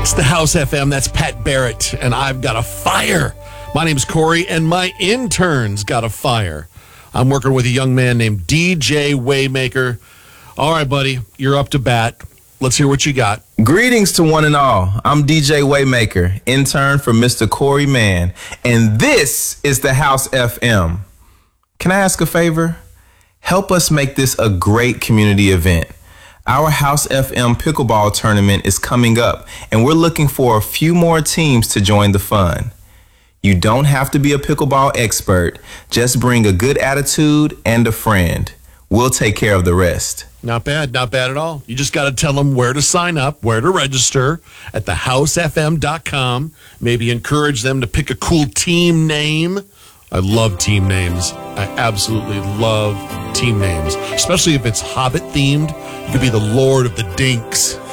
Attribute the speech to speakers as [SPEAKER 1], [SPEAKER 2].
[SPEAKER 1] It's the House FM. That's Pat Barrett, and I've got a fire. My name's Corey, and my intern's got a fire. I'm working with a young man named DJ Waymaker. All right, buddy, you're up to bat. Let's hear what you got.
[SPEAKER 2] Greetings to one and all. I'm DJ Waymaker, intern for Mr. Corey Mann, and this is the House FM. Can I ask a favor? Help us make this a great community event. Our House FM pickleball tournament is coming up, and we're looking for a few more teams to join the fun. You don't have to be a pickleball expert. Just bring a good attitude and a friend. We'll take care of the rest.
[SPEAKER 1] Not bad at all. You just got to tell them where to sign up, where to register at thehousefm.com. Maybe encourage them to pick a cool team name. I love team names. I absolutely love team names, especially if it's Hobbit themed. You could be the Lord of the Dinks.